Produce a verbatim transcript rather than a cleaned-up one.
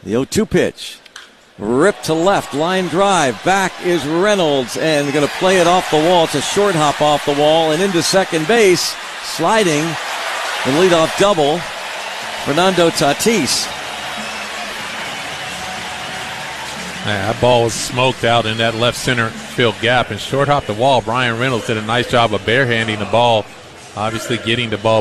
The oh two pitch. Ripped to left, line drive. Back is Reynolds, and going to play it off the wall. It's a short hop off the wall and into second base. Sliding, the leadoff double, Fernando Tatis. Yeah, that ball was smoked out in that left center field gap and short hop the wall. Brian Reynolds did a nice job of barehanding the ball, obviously getting the ball